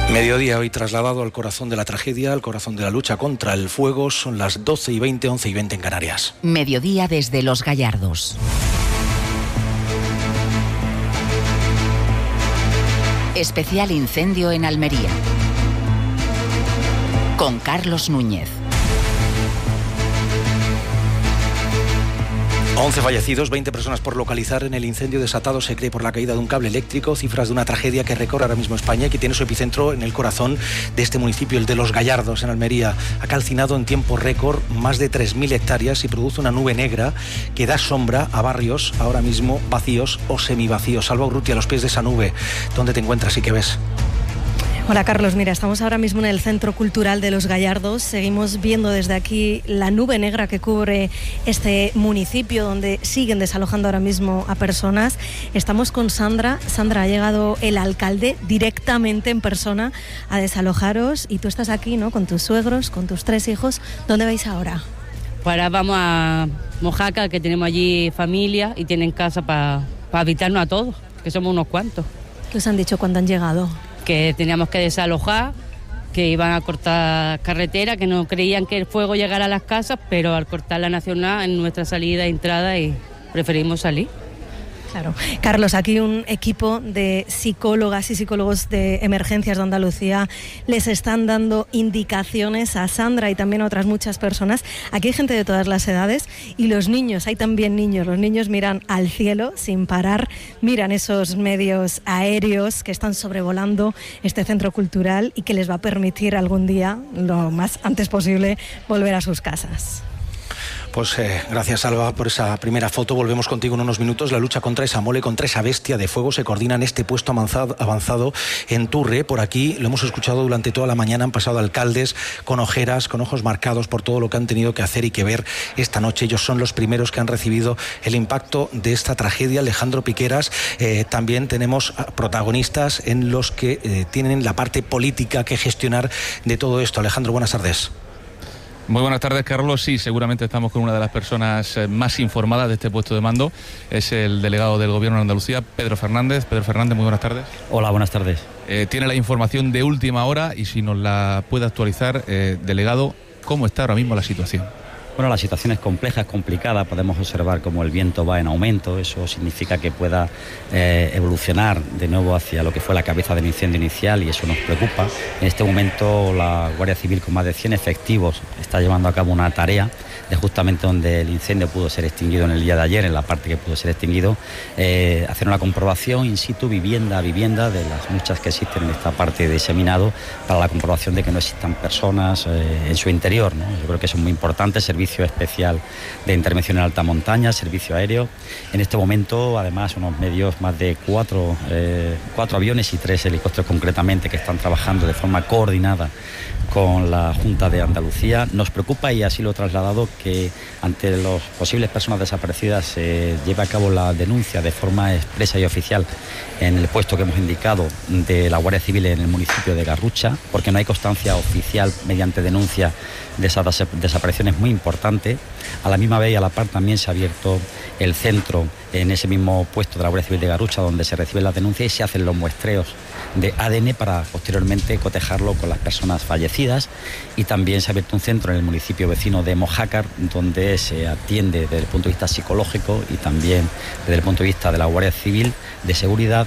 Mediodía hoy trasladado al corazón de la tragedia, al corazón de la lucha contra el fuego. Son las 12:20, 11:20 en Canarias. Mediodía desde Los Gallardos. Especial incendio en Almería. Con Carlos Núñez. 11 fallecidos, 20 personas por localizar en el incendio desatado, se cree, por la caída de un cable eléctrico. Cifras de una tragedia que recorre ahora mismo España y que tiene su epicentro en el corazón de este municipio, el de Los Gallardos, en Almería. Ha calcinado en tiempo récord más de 3.000 hectáreas y produce una nube negra que da sombra a barrios ahora mismo vacíos o semivacíos. Salva Urrutia, a los pies de esa nube, ¿dónde te encuentras y qué ves? Hola Carlos, mira, estamos ahora mismo en el Centro Cultural de Los Gallardos. Seguimos viendo desde aquí la nube negra que cubre este municipio donde siguen desalojando ahora mismo a personas. Estamos con Sandra. Sandra, ha llegado el alcalde directamente en persona a desalojaros y tú estás aquí, ¿no?, con tus suegros, con tus 3 hijos. ¿Dónde vais ahora? Pues ahora vamos a Mojácar, que tenemos allí familia y tienen casa para habitarnos a todos, que somos unos cuantos. ¿Qué os han dicho cuando han llegado? Que teníamos que desalojar, que iban a cortar carretera, que no creían que el fuego llegara a las casas, pero al cortar la nacional en nuestra salida e entrada y preferimos salir. Claro. Carlos, aquí un equipo de psicólogas y psicólogos de emergencias de Andalucía les están dando indicaciones a Sandra y también a otras muchas personas. Aquí hay gente de todas las edades y los niños, hay también niños. Los niños miran al cielo sin parar, miran esos medios aéreos que están sobrevolando este centro cultural y que les va a permitir algún día, lo más antes posible, volver a sus casas. Pues gracias, Alba, por esa primera foto. Volvemos contigo en unos minutos. La lucha contra esa mole, contra esa bestia de fuego se coordina en este puesto avanzado en Turre. Por aquí lo hemos escuchado durante toda la mañana. Han pasado alcaldes con ojeras, con ojos marcados por todo lo que han tenido que hacer y que ver esta noche. Ellos son los primeros que han recibido el impacto de esta tragedia. Alejandro Piqueras, también tenemos protagonistas en los que tienen la parte política que gestionar de todo esto. Alejandro, buenas tardes. Muy buenas tardes, Carlos. Sí, seguramente estamos con una de las personas más informadas de este puesto de mando. Es el delegado del Gobierno de Andalucía, Pedro Fernández. Pedro Fernández, muy buenas tardes. Hola, buenas tardes. Tiene la información de última hora y si nos la puede actualizar, delegado, ¿cómo está ahora mismo la situación? Bueno, la situación es compleja, es complicada. Podemos observar cómo el viento va en aumento. Eso significa que pueda evolucionar de nuevo hacia lo que fue la cabeza del incendio inicial y eso nos preocupa. En este momento la Guardia Civil, con más de 100 efectivos, está llevando a cabo una tarea de justamente donde el incendio pudo ser extinguido en el día de ayer, en la parte que pudo ser extinguido, hacer una comprobación in situ, vivienda a vivienda, de las muchas que existen en esta parte de diseminado, para la comprobación de que no existan personas en su interior, ¿no? Yo creo que eso es muy importante. Servicio especial de intervención en alta montaña, servicio aéreo. En este momento, además, unos medios, más de 4 aviones y 3 helicópteros concretamente, que están trabajando de forma coordinada con la Junta de Andalucía. Nos preocupa, y así lo he trasladado, que ante las posibles personas desaparecidas se lleve a cabo la denuncia de forma expresa y oficial en el puesto que hemos indicado de la Guardia Civil en el municipio de Garrucha, porque no hay constancia oficial mediante denuncia de esas desapariciones muy importante. A la misma vez y a la par también se ha abierto el centro en ese mismo puesto de la Guardia Civil de Garrucha, donde se reciben las denuncias y se hacen los muestreos de ADN para posteriormente cotejarlo con las personas fallecidas. Y también se ha abierto un centro en el municipio vecino de Mojácar, donde se atiende desde el punto de vista psicológico y también desde el punto de vista de la Guardia Civil de seguridad